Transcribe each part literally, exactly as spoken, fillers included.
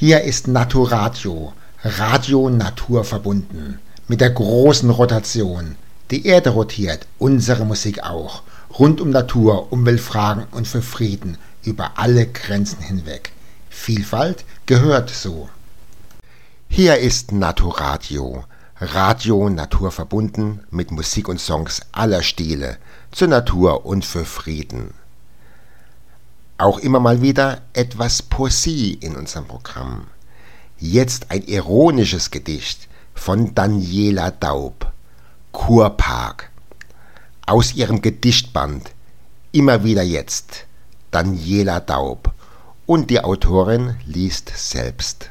Hier ist Naturadio, Radio naturverbunden, mit der großen Rotation. Die Erde rotiert, unsere Musik auch, rund um Natur, Umweltfragen und für Frieden, über alle Grenzen hinweg. Vielfalt gehört so. Hier ist Naturadio, Radio naturverbunden, mit Musik und Songs aller Stile, zur Natur und für Frieden. Auch immer mal wieder etwas Poesie in unserem Programm. Jetzt ein ironisches Gedicht von Daniela Daub, Kurpark. Aus ihrem Gedichtband Immer wieder jetzt, Daniela Daub. Und die Autorin liest selbst.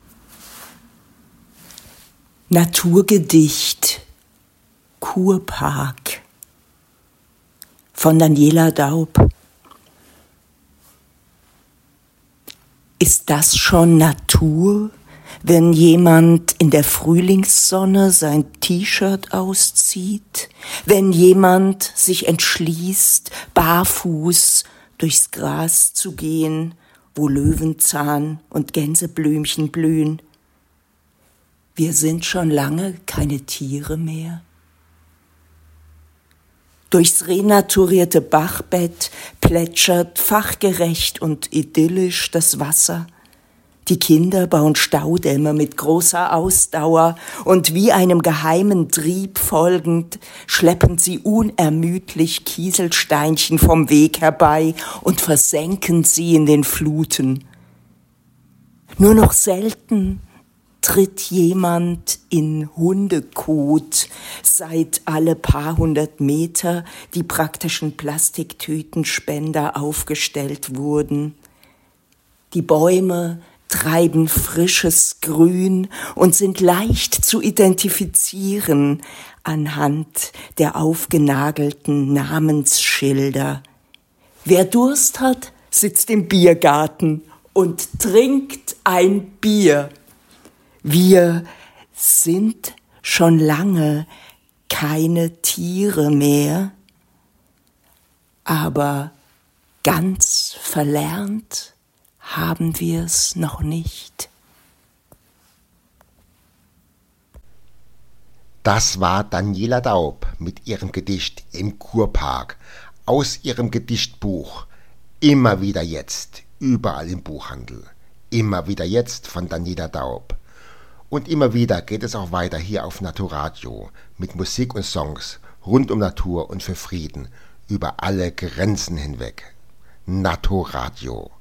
Naturgedicht Kurpark von Daniela Daub. Ist das schon Natur, wenn jemand in der Frühlingssonne sein T-Shirt auszieht, wenn jemand sich entschließt, barfuß durchs Gras zu gehen, wo Löwenzahn und Gänseblümchen blühen? Wir sind schon lange keine Tiere mehr. Durchs renaturierte Bachbett plätschert fachgerecht und idyllisch das Wasser. Die Kinder bauen Staudämme mit großer Ausdauer und wie einem geheimen Trieb folgend schleppen sie unermüdlich Kieselsteinchen vom Weg herbei und versenken sie in den Fluten. Nur noch selten tritt jemand in Hundekot, seit alle paar hundert Meter die praktischen Plastiktütenspender aufgestellt wurden. Die Bäume treiben frisches Grün und sind leicht zu identifizieren anhand der aufgenagelten Namensschilder. Wer Durst hat, sitzt im Biergarten und trinkt ein Bier. Wir sind schon lange keine Tiere mehr, aber ganz verlernt haben wir es noch nicht. Das war Daniela Daub mit ihrem Gedicht im Kurpark aus ihrem Gedichtbuch Immer wieder jetzt, überall im Buchhandel. Immer wieder jetzt von Daniela Daub. Und immer wieder geht es auch weiter hier auf Naturadio mit Musik und Songs rund um Natur und für Frieden über alle Grenzen hinweg. Naturadio.